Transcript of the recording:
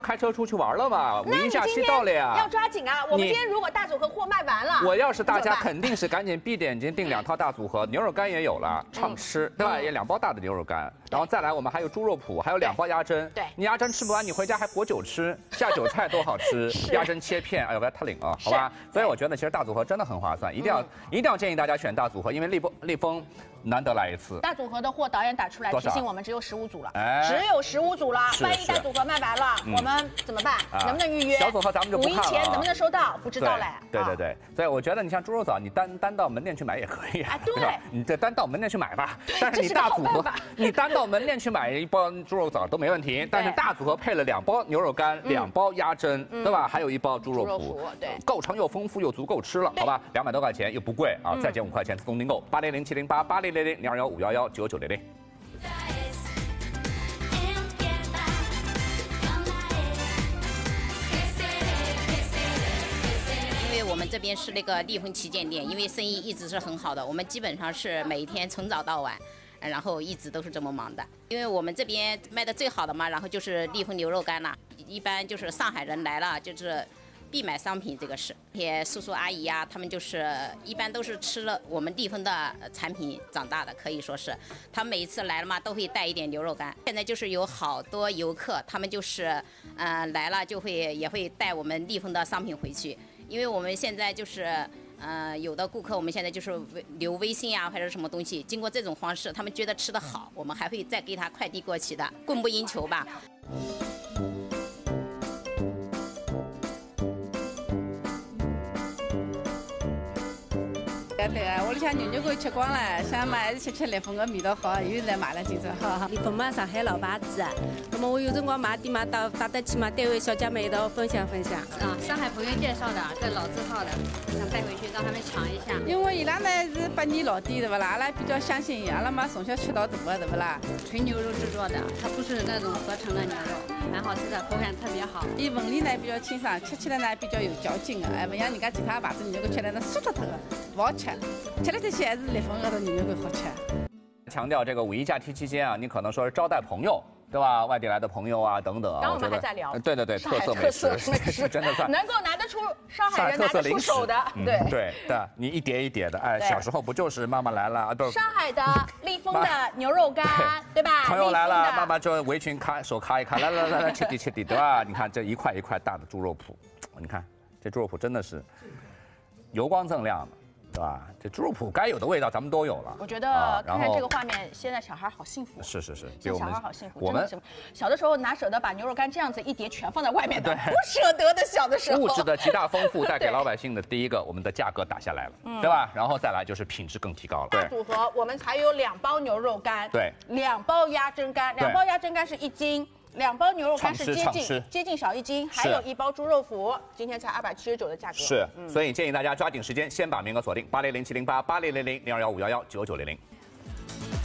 开车出去玩了嘛？五一假期到了呀， 要抓紧啊！我们今天如果大组合货卖完了， 我要是大家肯定是赶紧闭着眼睛订2套大组合，牛肉干也有了，畅吃，对吧？也2包大的牛肉干，然后再来我们还有猪肉脯，还有2包鸭胗。 对， 你鸭胗吃不完，你回家还裹酒吃，下酒菜多好吃。鸭胗切片，哎呦，不要太领啊，好吧？所以我觉得其实大组合真的很划算，一定要建议大家选大组合，因为立丰难得来一次。 大组合的货导演打出来提醒我们只有15组了，只有15组了，万一大组合卖完了，我们怎么办？能不能预约？ 小组合咱们就不看了。 5一前能不能收到？不知道嘞。 对，所以我觉得你像猪肉枣，你单到门店去买也可以啊。对，你这单到门店去买吧。但是你大组合，你单到门店去买1包猪肉枣都没问题。但是大组合配了2包牛肉干、2包鸭胗，对吧？还有1包猪肉脯， 对， 够长又丰富又足够吃了，好吧？200多块钱又不贵啊，再减5块钱自动订购，80070880000215119900。 我们这边是那个立丰旗舰店，因为生意一直是很好的，我们基本上是每天从早到晚，然后一直都是这么忙的。因为我们这边卖的最好的嘛，然后就是立丰牛肉干啦，一般就是上海人来了就是必买商品，这个是。这些叔叔阿姨呀，他们就是一般都是吃了我们立丰的产品长大的，可以说是。他们每一次来了嘛，都会带一点牛肉干。现在就是有好多游客，他们就是来了就也会带我们立丰的商品回去。因为我们现在就是，有的顾客我们现在就是留微信啊，或者什么东西，经过这种方式，他们觉得吃得好，我们还会再给他快递过去的，供不应求吧。 对啊，屋里向牛肉吃光了，想嘛还是吃立丰个味道好，又是来买了今朝哈。 立丰嘛，上海老牌子，那么我有辰光买点嘛，到得去嘛，单位小姐妹一道分享。 上海朋友介绍的，这老字号的，想带回去让他们尝一下。 因为伊拉呢是100年老店，对不啦？阿拉比较相信伊，阿拉嘛从小吃到大的，对不啦？ 纯牛肉制作的，它不是那种合成的牛肉，蛮好吃的，口感特别好。 伊纹理呢比较清爽，吃起来呢比较有嚼劲的，哎，不像人家其他牌子牛肉吃来那酥脱脱的，不好吃。吃来这些还是立丰的牛肉干好吃。 强调这个5一假期期间啊，你可能说是招待朋友，对吧？外地来的朋友啊，等等啊。 刚刚我们还在聊， 对，特色美食真的算能够拿得出上海人拿得出手的， 对，你一碟一碟的，哎，小时候不就是妈妈来了，都上海的立丰的牛肉干，对吧？ 朋友来了，妈妈就围裙手咔一咔，来，切底，对吧？你看这一块一块大的猪肉脯，你看这猪肉脯真的是油光锃亮的。对吧？这猪肉脯该有的味道咱们都有了。 我觉得看看这个画面，现在小孩好幸福。 是， 小孩好幸福。我们小的时候哪舍得把牛肉干这样子一碟全放在外面的？不舍得的。小的时候， 物质的极大丰富带给老百姓的第一个，我们的价格打下来了，对吧？然后再来就是品质更提高了。 大组合我们还有2包牛肉干， 对 ，2包鸭胗干，2包鸭胗干是1斤。2包牛肉干是接近小1斤，还有1包猪肉脯，今天才279的价格。 是，所以建议大家抓紧时间，先把名额锁定80070880000215119900。